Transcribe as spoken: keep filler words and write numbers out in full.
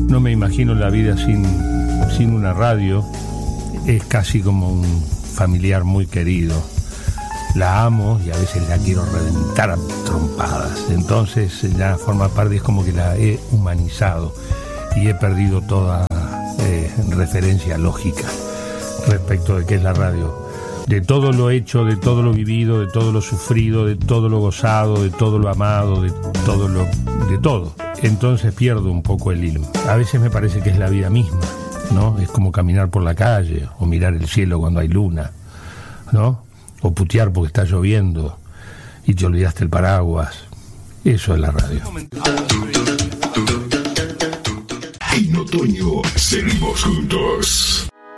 no me imagino la vida sin, sin una radio. Es casi como un familiar muy querido. La amo y a veces la quiero reventar a trompadas. Entonces ya forma parte, es como que la he humanizado y he perdido toda eh, referencia lógica respecto de qué es la radio. De todo lo hecho, de todo lo vivido, de todo lo sufrido, de todo lo gozado, de todo lo amado, de todo lo... de todo. Entonces pierdo un poco el hilo. A veces me parece que es la vida misma, ¿no? Es como caminar por la calle o mirar el cielo cuando hay luna, ¿no? O putear porque está lloviendo y te olvidaste el paraguas. Eso es la radio. En otoño seguimos juntos.